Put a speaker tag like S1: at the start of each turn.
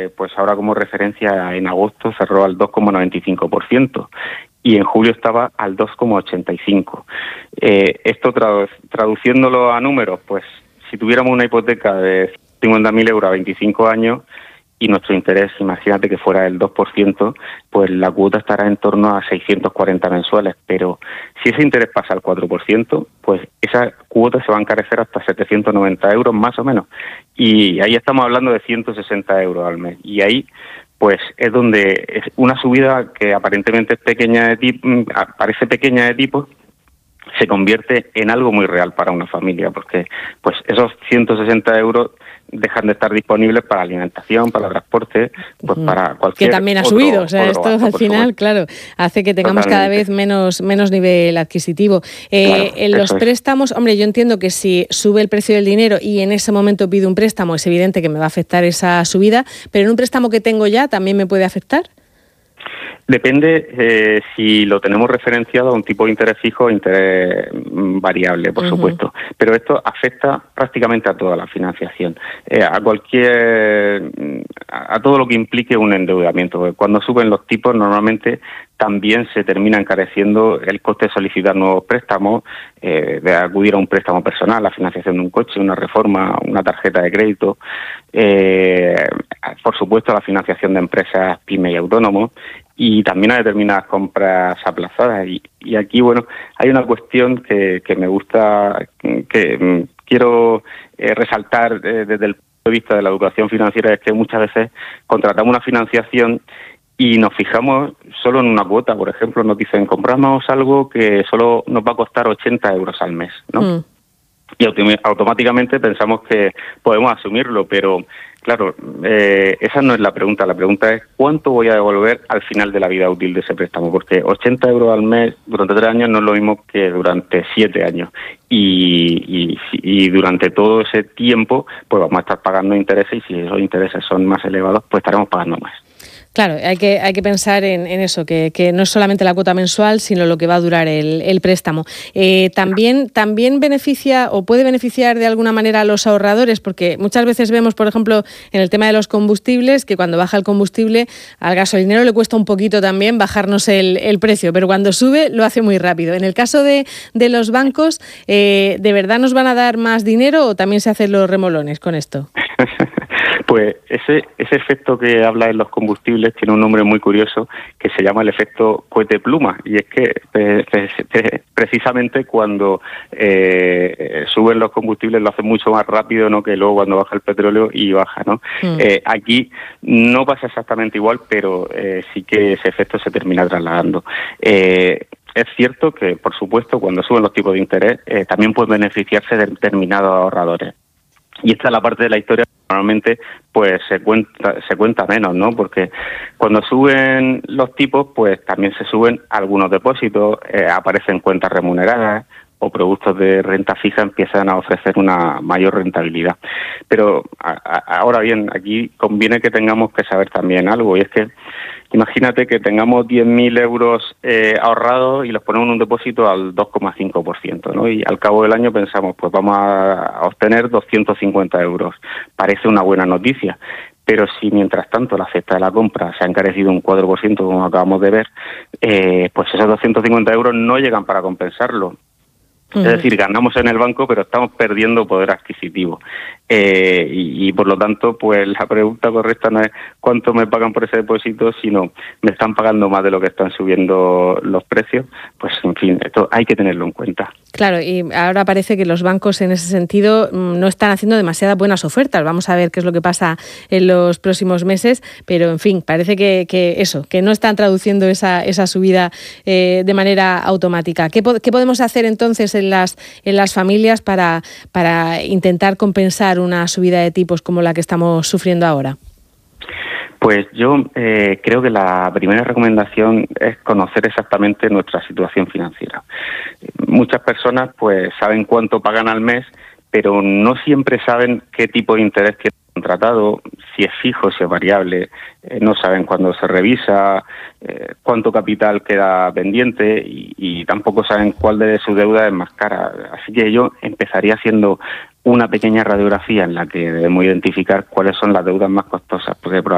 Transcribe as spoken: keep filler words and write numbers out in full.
S1: eh, pues ahora como referencia en agosto cerró al dos coma noventa y cinco por ciento y en julio estaba al dos coma ochenta y cinco por ciento. Eh, esto tradu- traduciéndolo a números, pues si tuviéramos una hipoteca de cincuenta mil euros a veinticinco años, y nuestro interés, imagínate que fuera el dos por ciento, pues la cuota estará en torno a seiscientos cuarenta mensuales. Pero si ese interés pasa al cuatro por ciento, pues esa cuota se va a encarecer hasta setecientos noventa euros más o menos. Y ahí estamos hablando de ciento sesenta euros al mes. Y ahí pues es donde es una subida que aparentemente es pequeña de tipo, parece pequeña de tipo, se convierte en algo muy real para una familia, porque pues esos ciento sesenta euros dejan de estar disponibles para alimentación, para transporte, pues para cualquier
S2: que también ha
S1: otro,
S2: subido, o sea, esto
S1: gasto,
S2: al final, supuesto. Claro, hace que tengamos Totalmente. Cada vez menos menos nivel adquisitivo. Eh, claro, en los préstamos, es. hombre, yo entiendo que si sube el precio del dinero y en ese momento pido un préstamo, es evidente que me va a afectar esa subida, pero en un préstamo que tengo ya, ¿también me puede afectar?
S1: Depende eh, si lo tenemos referenciado a un tipo de interés fijo o interés variable, por uh-huh. supuesto. Pero esto afecta prácticamente a toda la financiación, eh, a cualquier, a todo lo que implique un endeudamiento. Cuando suben los tipos, normalmente también se termina encareciendo el coste de solicitar nuevos préstamos, eh, de acudir a un préstamo personal, la financiación de un coche, una reforma, una tarjeta de crédito, eh, por supuesto la financiación de empresas, pymes y autónomos, y también a determinadas compras aplazadas. Y, y aquí, bueno, hay una cuestión que, que me gusta, que mm, quiero eh, resaltar eh, desde el punto de vista de la educación financiera, es que muchas veces contratamos una financiación y nos fijamos solo en una cuota. Por ejemplo, nos dicen, compramos algo que solo nos va a costar ochenta euros al mes, ¿no? Mm. Y autom- automáticamente pensamos que podemos asumirlo, pero claro, eh, esa no es la pregunta. La pregunta es ¿cuánto voy a devolver al final de la vida útil de ese préstamo? Porque ochenta euros al mes durante tres años no es lo mismo que durante siete años. Y, y, y durante todo ese tiempo pues vamos a estar pagando intereses, y si esos intereses son más elevados, pues estaremos pagando más.
S2: Claro, hay que hay que pensar en, en eso, que, que no es solamente la cuota mensual, sino lo que va a durar el, el préstamo. Eh, también, también beneficia o puede beneficiar de alguna manera a los ahorradores, porque muchas veces vemos, por ejemplo, en el tema de los combustibles, que cuando baja el combustible, al gasolinero le cuesta un poquito también bajarnos el, el precio, pero cuando sube lo hace muy rápido. En el caso de, de los bancos, eh, ¿de verdad nos van a dar más dinero o también se hacen los remolones con esto?
S1: Pues ese ese efecto que habla en los combustibles tiene un nombre muy curioso que se llama el efecto cohete pluma, y es que eh, eh, precisamente cuando eh, suben los combustibles lo hacen mucho más rápido, ¿no?, que luego cuando baja el petróleo y baja, ¿no? Mm. Eh, aquí no pasa exactamente igual, pero eh, sí que ese efecto se termina trasladando. Eh, Es cierto que, por supuesto, cuando suben los tipos de interés, eh, también pueden beneficiarse de determinados ahorradores. Y esta es la parte de la historia que normalmente pues se cuenta se cuenta menos, ¿no? Porque cuando suben los tipos, pues también se suben algunos depósitos, eh, aparecen cuentas remuneradas o productos de renta fija empiezan a ofrecer una mayor rentabilidad. Pero a, a, ahora bien, aquí conviene que tengamos que saber también algo, y es que imagínate que tengamos diez mil euros eh, ahorrados y los ponemos en un depósito al dos coma cinco por ciento, ¿no? Y al cabo del año pensamos, pues vamos a obtener doscientos cincuenta euros. Parece una buena noticia, pero si mientras tanto la cesta de la compra se ha encarecido un cuatro por ciento, como acabamos de ver, eh, pues esos doscientos cincuenta euros no llegan para compensarlo. Es decir, ganamos en el banco, pero estamos perdiendo poder adquisitivo. Eh, y, y, por lo tanto, pues la pregunta correcta no es cuánto me pagan por ese depósito, sino me están pagando más de lo que están subiendo los precios. Pues, en fin, esto hay que tenerlo en cuenta.
S2: Claro, y ahora parece que los bancos en ese sentido no están haciendo demasiadas buenas ofertas. Vamos a ver qué es lo que pasa en los próximos meses, pero, en fin, parece que, que eso, que no están traduciendo esa, esa subida eh, de manera automática. ¿Qué, ¿Qué podemos hacer entonces en las en las familias para, para intentar compensar una subida de tipos como la que estamos sufriendo ahora?
S1: Pues yo eh, creo que la primera recomendación es conocer exactamente nuestra situación financiera. Muchas personas pues saben cuánto pagan al mes, pero no siempre saben qué tipo de interés tienen contratado, si es fijo, si es variable, eh, no saben cuándo se revisa, eh, cuánto capital queda pendiente y, y tampoco saben cuál de su deuda es más cara. Así que yo empezaría haciendo una pequeña radiografía en la que debemos identificar cuáles son las deudas más costosas, porque